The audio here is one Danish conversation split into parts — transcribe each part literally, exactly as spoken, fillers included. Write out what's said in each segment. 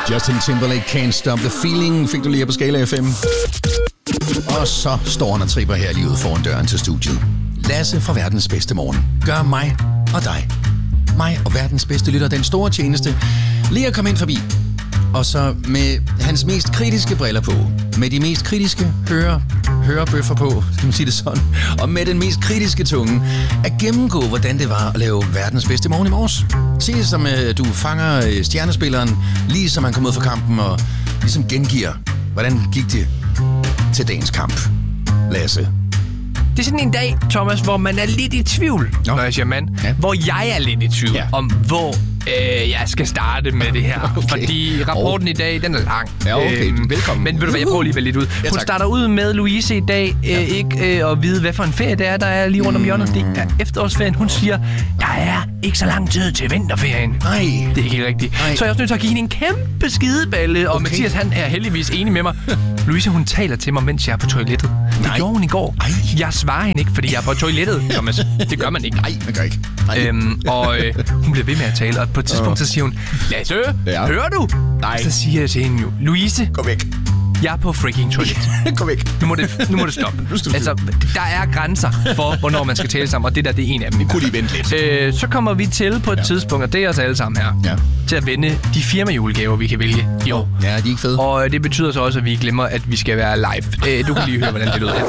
Justin Timberlake, Can't Stop the Feeling, fik du lige her på Skala F M. Og så står han og tripper her lige ude foran døren til studiet. Lasse fra Verdens Bedste Morgen gør mig og dig, mig og verdens bedste lytter, den store tjeneste, lige at komme ind forbi. Og så med hans mest kritiske briller på, med de mest kritiske høre, hørebøffer på, skal man sige det sådan, og med den mest kritiske tunge, at gennemgå, hvordan det var at lave Verdens Bedste Morgen i morges. Se det som, at du fanger stjernespilleren, lige som han kom ud fra kampen, og ligesom gengiver, hvordan gik det til dagens kamp. Lasse. Det er sådan en dag, Thomas, hvor man er lidt i tvivl, Nå. når jeg siger mand. Ja. Hvor jeg er lidt i tvivl ja. om, hvor øh, jeg skal starte med det her. Okay. Fordi rapporten oh. i dag, den er lang. Ja, okay. Øhm, Velkommen. Men ved du hvad, jeg prøver lige lidt ud. Ja, hun starter ud med Louise i dag, øh, ja. ikke øh, at vide, hvad for en ferie det er, der er lige rundt om hjørnet. Det er efterårsferien. Hun siger, der er ikke så lang tid til vinterferien. Nej. Det er ikke helt rigtigt. Nej. Så er jeg også nødt til at give hende en kæmpe skideballe. Og okay. Mathias, han er heldigvis enig med mig. Louise, hun taler til mig, mens jeg er på toilettet. Det Nej. gjorde hun i går. Ej. Jeg svarer hende ikke, fordi jeg er på toilettet, Thomas. Det gør man ikke. Nej, man gør ikke. Øhm, og øh, hun bliver ved med at tale, og på et tidspunkt så siger hun, Lasse, ja. hører du? Nej. Så siger jeg til hende jo, Louise, gå væk. Jeg er på freaking toilet. Gå væk. Nu må det, nu må det stoppe. Altså, der er grænser for, hvornår man skal tale sammen, og det der, det er en af dem. Nu kunne de vente lidt. Øh, så kommer vi til på et ja. tidspunkt, og det er os alle sammen her, ja. til at vende de firmajulegaver, vi kan vælge i år. Ja, de er ikke fede. Og det betyder så også, at vi glemmer, at vi skal være live. Øh, du kan lige høre, hvordan det lyder her.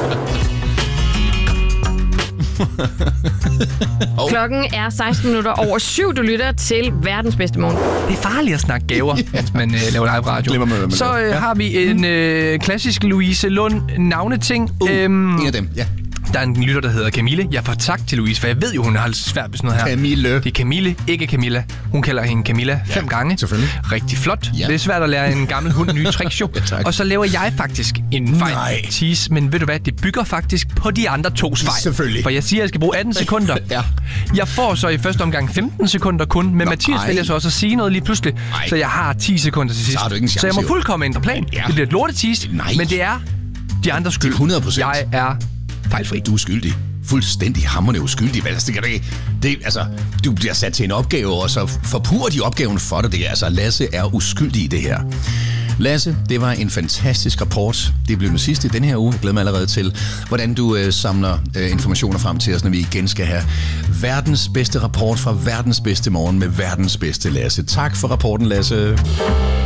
oh. Klokken er seksten minutter over syv. Du lytter til Verdens Bedste Morgen. Det er farligt at snakke gaver, mens man øh, laver live radio. Med, Så øh, ja. har vi en øh, klassisk Louise Lund navneting. Uh, øhm, en af dem, ja. Der er en lytter, der hedder Camille. Jeg får tak til Louise, for jeg ved jo, hun har svært ved sådan noget her. Camille. Det er Camille, ikke Camilla. Hun kalder hende Camilla ja, fem gange. Selvfølgelig. Rigtig flot. Ja. Det er svært at lære en gammel hund nye tricks, jo. Ja, og så laver jeg faktisk en fejl. Tease, men ved du hvad, det bygger faktisk på de andre tos fejl. Selvfølgelig. For jeg siger, at jeg skal bruge atten sekunder. ja. Jeg får så i første omgang femten sekunder kun, men Nå, Mathias vælger så også at sige noget lige pludselig. Ej. Så jeg har ti sekunder til sidst. Så har du ikke en chance, så jeg må fuldkommen ændre plan. Ja. Det bliver et lortetease, men det er de andres skyld. hundrede procent. Jeg er fejlfri. Du er skyldig. Fuldstændig hamrende uskyldig. Altså, det kan det, det, altså, du bliver sat til en opgave, og så forpurer de opgaven for dig. Det er, altså, Lasse er uskyldig i det her. Lasse, det var en fantastisk rapport. Det blev den sidste i den her uge. Jeg glæder mig allerede til, hvordan du øh, samler øh, informationer frem til os, når vi igen skal have verdens bedste rapport fra Verdens Bedste Morgen med verdens bedste Lasse. Tak for rapporten, Lasse.